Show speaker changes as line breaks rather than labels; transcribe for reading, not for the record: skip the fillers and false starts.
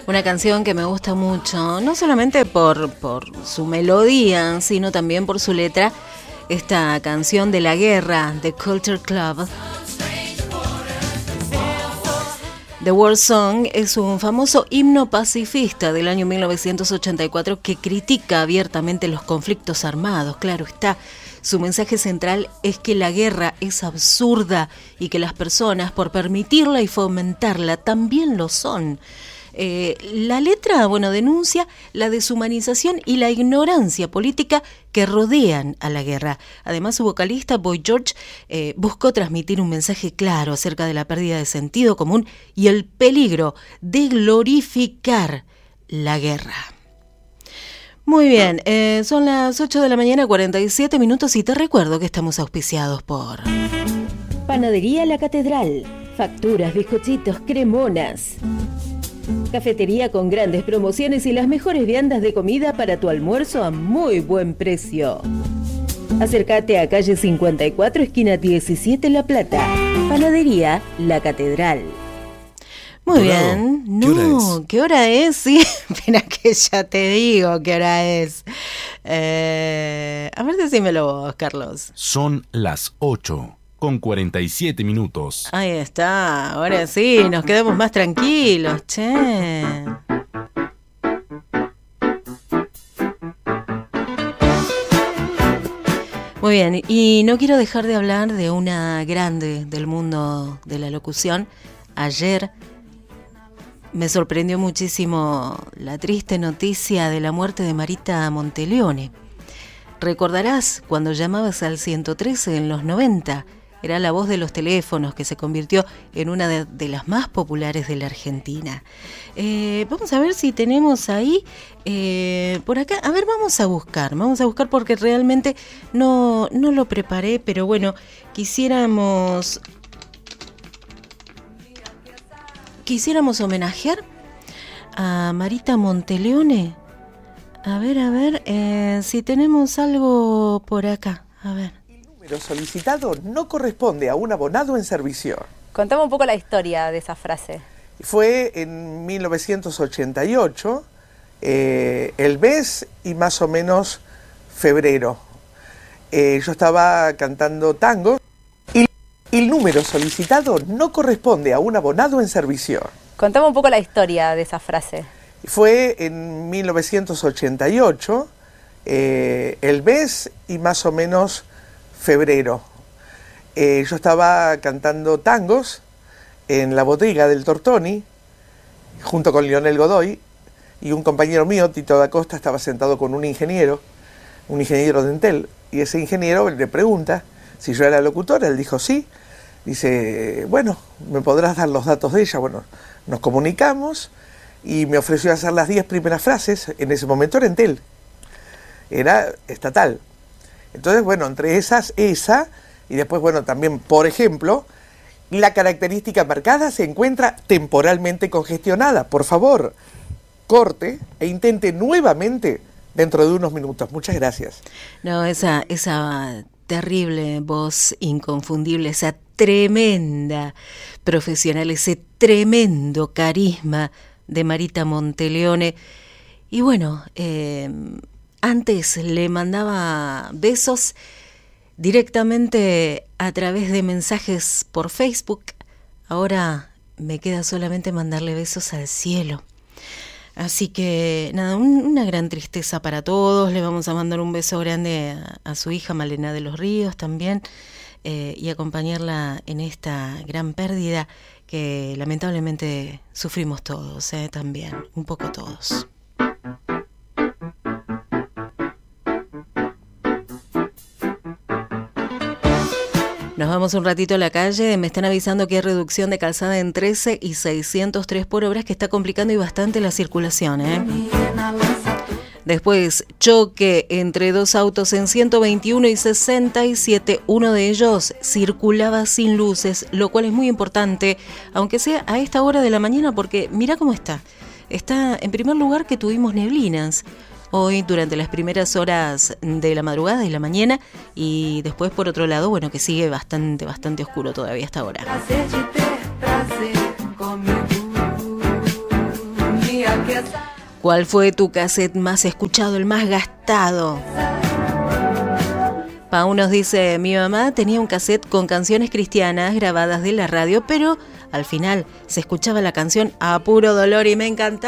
Una canción que me gusta mucho, no solamente por su melodía, sino también por su letra. Esta canción de la guerra, The Culture Club. The War Song es un famoso himno pacifista del año 1984 que critica abiertamente los conflictos armados, claro está. Su mensaje central es que la guerra es absurda y que las personas, por permitirla y fomentarla, también lo son. La letra, denuncia la deshumanización y la ignorancia política que rodean a la guerra. Además, su vocalista, Boy George, buscó transmitir un mensaje claro acerca de la pérdida de sentido común y el peligro de glorificar la guerra. Muy bien, son las 8 de la mañana, 47 minutos, y te recuerdo que estamos auspiciados por
Panadería La Catedral, facturas, bizcochitos, cremonas. Cafetería con grandes promociones y las mejores viandas de comida para tu almuerzo a muy buen precio. Acércate a calle 54, esquina 17, La Plata. Panadería La Catedral.
Muy bien. No, ¿qué hora es? Sí, espera que ya te digo qué hora es. A ver, decímelo vos, Carlos.
Son las 8:47 minutos.
Ahí está, ahora sí, nos quedamos más tranquilos, che. Muy bien, y no quiero dejar de hablar de una grande del mundo de la locución. Ayer me sorprendió muchísimo la triste noticia de la muerte de Marita Monteleone. Recordarás cuando llamabas al 113 en los 90, era la voz de los teléfonos que se convirtió en una de las más populares de la Argentina. Vamos a ver si tenemos ahí, por acá, a ver, vamos a buscar porque realmente no lo preparé, pero bueno, quisiéramos homenajear a Marita Monteleone. A ver, si tenemos algo por acá. A ver.
El número solicitado no corresponde a un abonado en servicio.
Contame un poco la historia de esa frase.
Fue en 1988, el mes y más o menos febrero. Yo estaba cantando tango. El número solicitado no corresponde a un abonado en servicio.
Contame un poco la historia de esa frase.
Fue en 1988, el mes y más o menos febrero. Yo estaba cantando tangos en la bodega del Tortoni, junto con Lionel Godoy, y un compañero mío, Tito da Costa, estaba sentado con un ingeniero de Entel, y ese ingeniero le pregunta si yo era locutora. Él dijo sí. Dice, bueno, ¿me podrás dar los datos de ella? Bueno, nos comunicamos y me ofreció hacer las 10 primeras frases. En ese momento era Entel, era estatal. Entonces, bueno, entre esa, y después, bueno, también, por ejemplo, la característica marcada se encuentra temporalmente congestionada. Por favor, corte e intente nuevamente dentro de unos minutos. Muchas gracias.
No, esa terrible voz inconfundible, esa tremenda profesional, ese tremendo carisma de Marita Monteleone. Y bueno, antes le mandaba besos directamente a través de mensajes por Facebook. Ahora me queda solamente mandarle besos al cielo. Así que nada, una gran tristeza para todos. Le vamos a mandar un beso grande a su hija Malena de los Ríos también, y acompañarla en esta gran pérdida que lamentablemente sufrimos todos, también, un poco todos. Nos vamos un ratito a la calle. Me están avisando que hay reducción de calzada en 13 y 603 por obras, que está complicando y bastante la circulación, Después, choque entre dos autos en 121 y 67. Uno de ellos circulaba sin luces, lo cual es muy importante, aunque sea a esta hora de la mañana, porque mira cómo está. Está, en primer lugar, que tuvimos neblinas hoy durante las primeras horas de la madrugada y la mañana, y después, por otro lado, bueno, que sigue bastante oscuro todavía hasta ahora. ¿Cuál fue tu cassette más escuchado, el más gastado? Pau nos dice, mi mamá tenía un cassette con canciones cristianas grabadas de la radio, pero al final se escuchaba la canción a puro dolor y me encantaba.